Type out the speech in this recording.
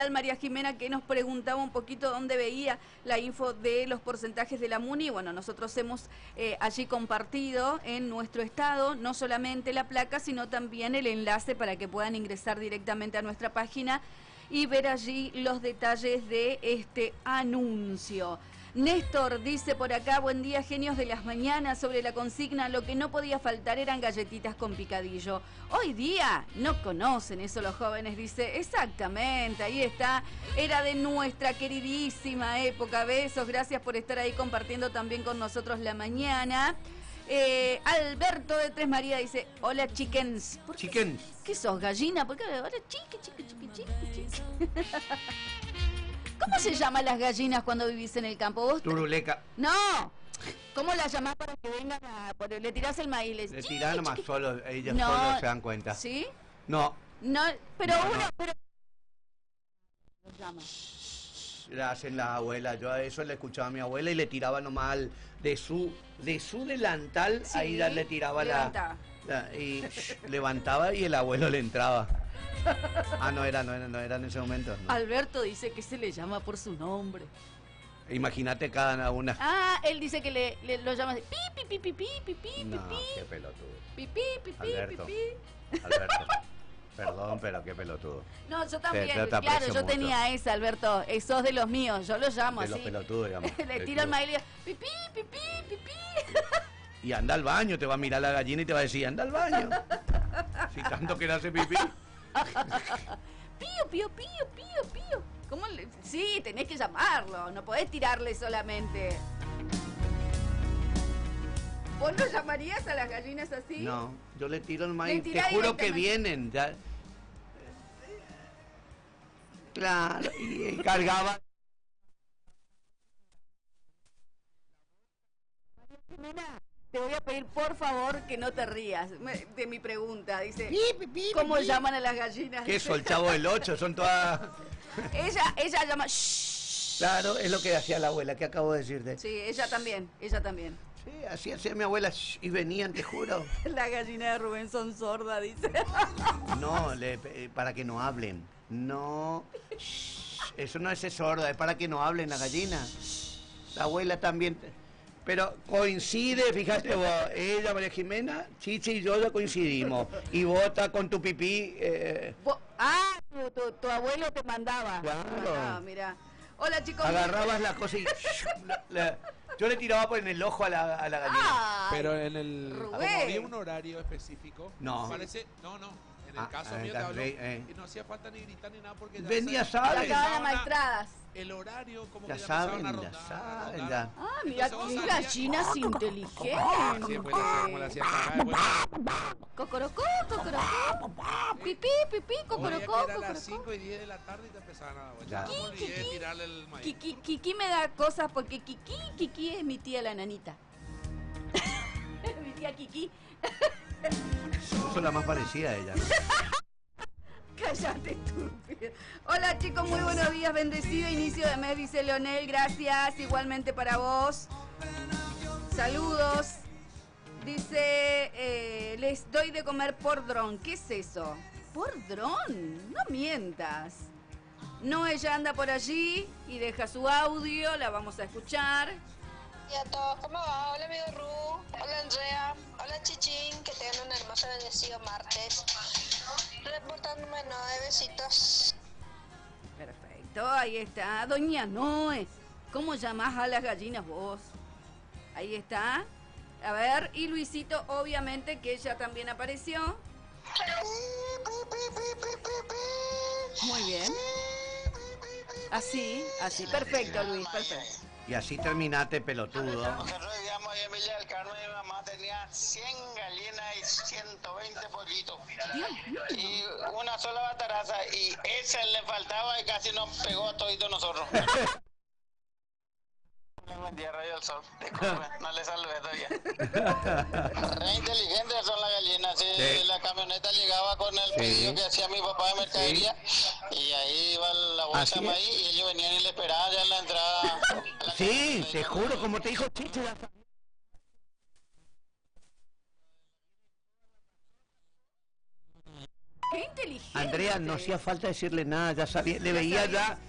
María Jimena, que nos preguntaba un poquito dónde veía la info de los porcentajes de la MUNI. Bueno, nosotros hemos allí compartido en nuestro estado no solamente la placa, sino también el enlace para que puedan ingresar directamente a nuestra página y ver allí los detalles de este anuncio. Néstor dice por acá, buen día, genios de las mañanas, sobre la consigna, lo que no podía faltar eran galletitas con picadillo. Hoy día no conocen eso los jóvenes, dice, exactamente, ahí está, era de nuestra queridísima época. Besos, gracias por estar ahí compartiendo también con nosotros la mañana. Alberto de Tres Marías dice, hola chickens. Chickens. ¿Qué sos, gallina? Porque hola chiqui. ¿Cómo se llaman las gallinas cuando vivís en el campo? ¿Vos? Turuleca. No. ¿Cómo las llamás para que vengan a... Le tirás el maíz? Le tirás nomás solo, ellas solo se dan cuenta. ¿Sí? No. No, pero no, uno... no. Pero... Los llama. La hacen las abuelas, yo a eso le escuchaba a mi abuela y le tiraba nomás de su delantal, sí, ahí le tiraba y levantaba y el abuelo le entraba. Ah, no era en ese momento. No. Alberto dice que se le llama por su nombre. Imagínate cada una. Ah, él dice que lo llama así. Pi. No, qué pelotudo. Pi. Alberto. Perdón, pero qué pelotudo. No, yo también, te claro, yo mucho. Tenía esa, Alberto. Sos de los míos, yo lo llamo de así. De los pelotudos, digamos. Le tiro el maíz y le digo, pi. Y anda al baño, te va a mirar la gallina y te va a decir, anda al baño. Si tanto que le hace pipí. Pío. ¿Cómo le...? Sí, tenés que llamarlo, no podés tirarle solamente. ¿Vos no llamarías a las gallinas así? No, yo le tiro el maíz, te juro que vienen. Ya. Claro, y cargaba. Te voy a pedir, por favor, que no te rías de mi pregunta. Dice, ¿cómo llaman a las gallinas? ¿Qué eso, el Chavo del 8? Son todas... Ella llama... Claro, es lo que hacía la abuela, que acabo de decirte. Sí, ella también. Sí, así hacía mi abuela y venían, te juro. La gallina de Rubén son sordas, dice. No, para que no hablen. No, eso no es sorda, es para que no hablen la gallina. La abuela también... Pero coincide, fíjate vos, ella, María Jimena, Chichi y yo ya coincidimos. Y vos estás con tu pipí... Tu abuelo te mandaba. Claro. Mira. Hola, chicos. Agarrabas la cosa y... yo le tiraba por en el ojo a la gallina. Pero en el... Rubén. Como había un horario específico... No. Parece... No. En el caso mío te hablo, y no hacía falta ni gritar ni nada porque ya venía, ¿sabes? Ya acaban maestradas. El horario como ya que saben, ya ya saben, ya. Ah, mira, qué gallinas inteligentes. Sí, después como le hacía cagar, Cocorocó. Pipí, cocorocó. Era las 5 y 10 de la tarde y te empezaban a dar. Ya me olvidé de tirarle el maíz. Kiki me da cosas porque Kiki es mi tía la nanita. Mi tía Kiki. Eso es la más parecida a ella. Cállate, estúpido. Hola chicos, muy buenos días, bendecido inicio de mes, dice Leonel, gracias, igualmente para vos. Saludos. Dice, les doy de comer por dron. ¿Qué es eso? ¿Por dron? No mientas. No, ella anda por allí y deja su audio, la vamos a escuchar. Y a todos, ¿cómo va? Hola amigo Ru, hola Andrea, hola Chichín, que tengan un hermoso bendecido martes. Reportándome, no, de besitos. Perfecto, ahí está. Doña Noé, ¿cómo llamás a las gallinas vos? Ahí está. A ver, y Luisito, obviamente, que ella también apareció. Muy bien. Así, perfecto, Luis, perfecto. Y así terminaste, pelotudo. Nosotros vivíamos ahí en Villa del Carmen, mi mamá tenía 100 gallinas y 120 pollitos. Y una sola bataraza, y esa le faltaba y casi nos pegó a toditos nosotros. Buen día, Rayo del Sol. Disculpe, no le saludé todavía. Re inteligentes son las gallinas. Sí. La camioneta llegaba con el pedido que hacía mi papá de mercadería, y ahí iba la bolsa de maíz y ellos venían y le esperaban ya en la entrada. Sí, te juro, como te dijo Chichi. Qué inteligente. Andrea, no hacía falta decirle nada, ya sabía, le veía ya